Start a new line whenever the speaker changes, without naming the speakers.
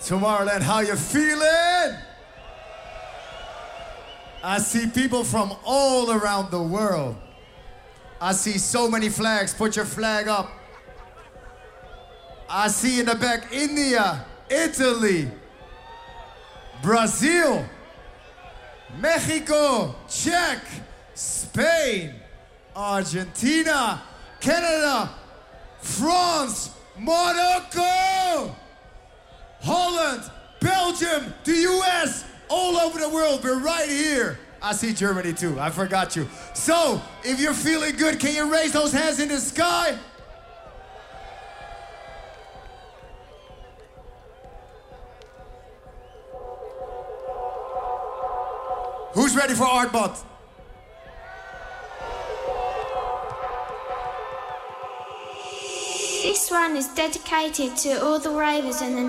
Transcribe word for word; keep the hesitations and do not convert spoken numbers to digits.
Tomorrowland, how you feeling? I see people from all around the world. I see so many flags. Put your flag up. I see in the back India, Italy, Brazil, Mexico, Czech, Spain, Argentina, Canada, France, Monaco, Holland, Belgium, the U S, all over the world. We're right here. I see Germany too. I forgot you. So, if you're feeling good, can you raise those hands in the sky? Who's ready for Artbot?
This one is dedicated to all the ravers and the